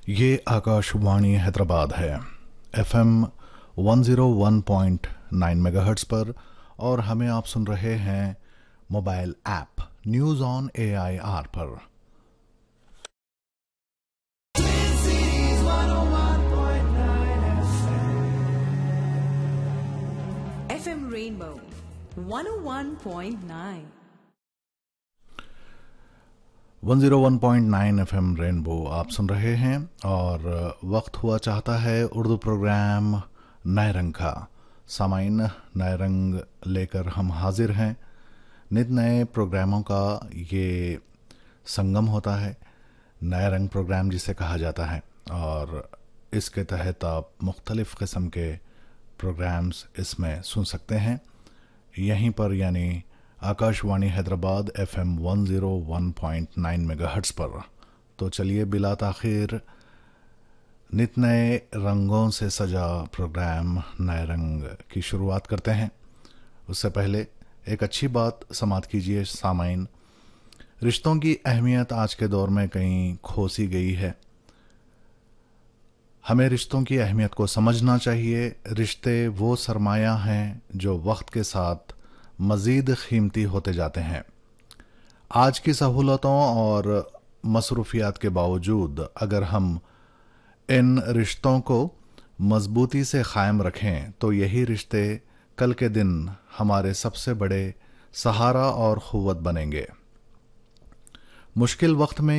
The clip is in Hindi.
ये आकाशवाणी हैदराबाद है। एफएम 101.9 मेगाहर्ट्ज़ पर, और हमें आप सुन रहे हैं mobile app news on AIR पर। FM Rainbow 101.9 101.9 एफएम रेनबो आप सुन रहे हैं, और वक्त हुआ चाहता है उर्दू प्रोग्राम नए रंग का। सामाइन, नए रंग लेकर हम हाजिर हैं। नित नए प्रोग्रामों का ये संगम होता है, नए रंग प्रोग्राम जिसे कहा जाता है, और इसके तहत आप मुख्तलिफ़ किस्म के प्रोग्राम्स इसमें सुन सकते हैं यहीं पर, यानी आकाशवाणी हैदराबाद FM 101.9 मेगाहर्ट्ज़ पर। तो चलिए बिला ताख़ीर नित नए रंगों से सजा प्रोग्राम नए रंग की शुरुआत करते हैं। उससे पहले एक अच्छी बात समाअत कीजिए सामाइन। रिश्तों की अहमियत आज के दौर में कहीं खो सी गई है। हमें रिश्तों की अहमियत को समझना चाहिए। रिश्ते वो सरमाया हैं जो वक्त के साथ मज़ीद कीमती होते जाते हैं। आज की सहूलतों और मसरूफियात के बावजूद अगर हम इन रिश्तों को मजबूती से क़ायम रखें तो यही रिश्ते कल के दिन हमारे सबसे बड़े सहारा और क़ुव्वत बनेंगे। मुश्किल वक्त में